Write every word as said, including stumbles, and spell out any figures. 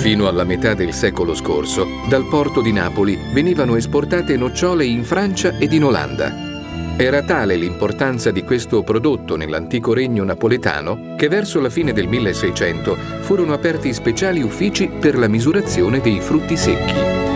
Fino alla metà del secolo scorso, dal porto di Napoli venivano esportate nocciole in Francia ed in Olanda. Era tale l'importanza di questo prodotto nell'antico regno napoletano che verso la fine del milleseicento furono aperti speciali uffici per la misurazione dei frutti secchi.